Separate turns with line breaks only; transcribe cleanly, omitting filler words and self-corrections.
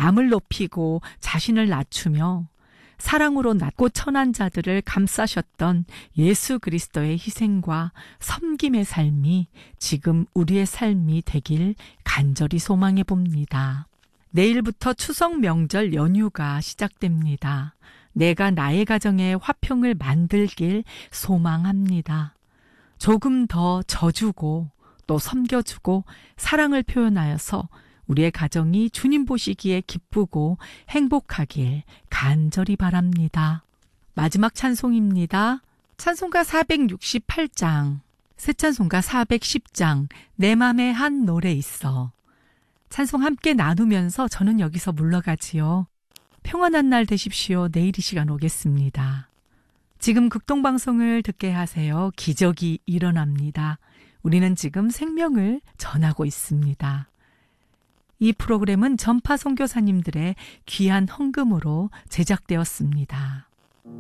남을 높이고 자신을 낮추며 사랑으로 낮고 천한 자들을 감싸셨던 예수 그리스도의 희생과 섬김의 삶이 지금 우리의 삶이 되길 간절히 소망해 봅니다. 내일부터 추석 명절 연휴가 시작됩니다. 내가 나의 가정에 화평을 만들길 소망합니다. 조금 더 져주고 또 섬겨주고 사랑을 표현하여서 우리의 가정이 주님 보시기에 기쁘고 행복하길 간절히 바랍니다. 마지막 찬송입니다. 찬송가 468장, 새 찬송가 410장, 내 맘에 한 노래 있어. 찬송 함께 나누면서 저는 여기서 물러가지요. 평안한 날 되십시오. 내일 이 시간 오겠습니다. 지금 극동방송을 듣게 하세요. 기적이 일어납니다. 우리는 지금 생명을 전하고 있습니다. 이 프로그램은 전파 선교사님들의 귀한 헌금으로 제작되었습니다.